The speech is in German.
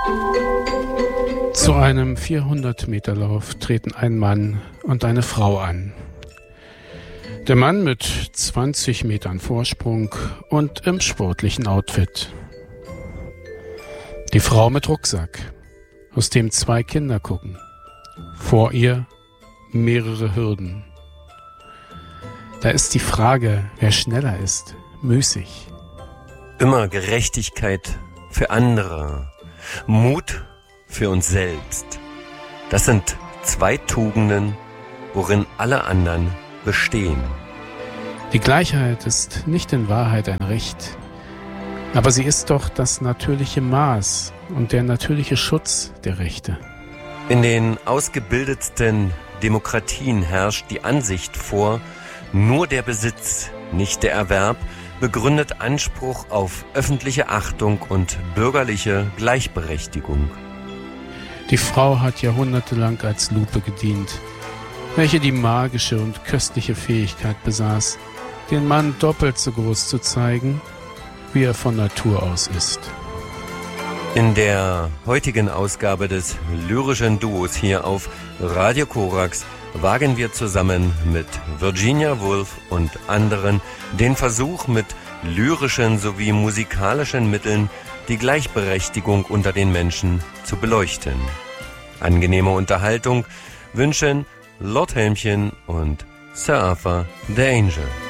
Zu einem 400-Meter-Lauf treten ein Mann und eine Frau an. Der Mann mit 20 Metern Vorsprung und im sportlichen Outfit. Die Frau mit Rucksack, aus dem 2 Kinder gucken. Vor ihr mehrere Hürden. Da ist die Frage, wer schneller ist, müßig. Immer Gerechtigkeit für andere, Mut für uns selbst. Das sind 2 Tugenden, worin alle anderen bestehen. Die Gleichheit ist nicht in Wahrheit ein Recht, aber sie ist doch das natürliche Maß und der natürliche Schutz der Rechte. In den ausgebildetsten Demokratien herrscht die Ansicht vor, nur der Besitz, nicht der Erwerb, begründet Anspruch auf öffentliche Achtung und bürgerliche Gleichberechtigung. Die Frau hat jahrhundertelang als Lupe gedient, welche die magische und köstliche Fähigkeit besaß, den Mann doppelt so groß zu zeigen, wie er von Natur aus ist. In der heutigen Ausgabe des lyrischen Duos hier auf Radio Korax wagen wir zusammen mit Virginia Woolf und anderen den Versuch, mit lyrischen sowie musikalischen Mitteln die Gleichberechtigung unter den Menschen zu beleuchten. Angenehme Unterhaltung wünschen Lord Helmchen und Sir Arthur the Angel.